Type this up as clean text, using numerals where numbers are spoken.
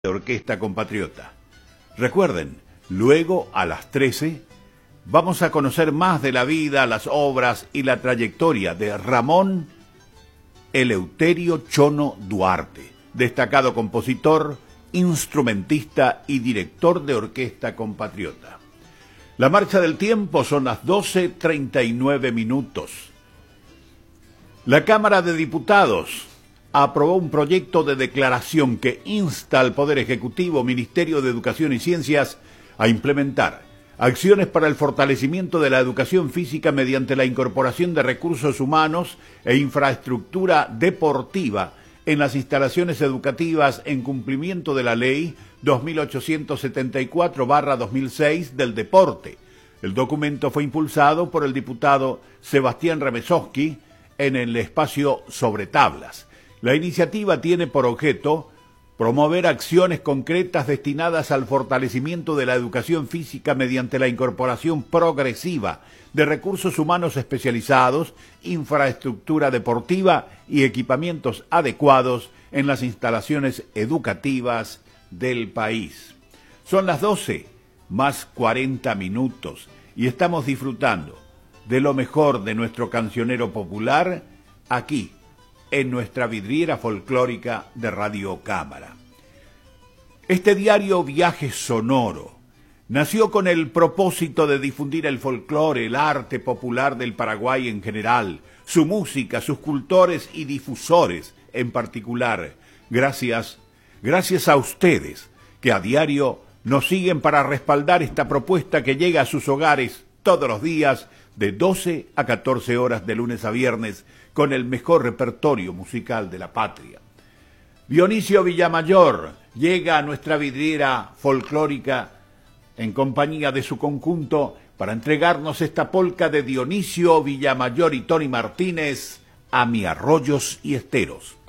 de Orquesta Compatriota. Recuerden, luego a las 13 vamos a conocer más de la vida, las obras y la trayectoria de Ramón Eleuterio Chono Duarte, destacado compositor, instrumentista y director de Orquesta Compatriota. La marcha del tiempo son las 12:39 minutos. La Cámara de Diputados aprobó un proyecto de declaración que insta al Poder Ejecutivo, Ministerio de Educación y Ciencias, a implementar acciones para el fortalecimiento de la educación física mediante la incorporación de recursos humanos e infraestructura deportiva en las instalaciones educativas en cumplimiento de la Ley 2874/2006 del deporte. El documento fue impulsado por el diputado Sebastián Remesoski en el espacio Sobre Tablas. La iniciativa tiene por objeto promover acciones concretas destinadas al fortalecimiento de la educación física mediante la incorporación progresiva de recursos humanos especializados, infraestructura deportiva y equipamientos adecuados en las instalaciones educativas del país. Son las 12:40 minutos y estamos disfrutando de lo mejor de nuestro cancionero popular aquí, en nuestra vidriera folclórica de Radio Cámara. Este diario Viaje Sonoro nació con el propósito de difundir el folclore, el arte popular del Paraguay en general, su música, sus cultores y difusores en particular. Gracias a ustedes que a diario nos siguen para respaldar esta propuesta que llega a sus hogares todos los días de 12 a 14 horas de lunes a viernes con el mejor repertorio musical de la patria. Dionisio Villamayor llega a nuestra vidriera folclórica en compañía de su conjunto para entregarnos esta polca de Dionisio Villamayor y Tony Martínez, A mi arroyos y esteros.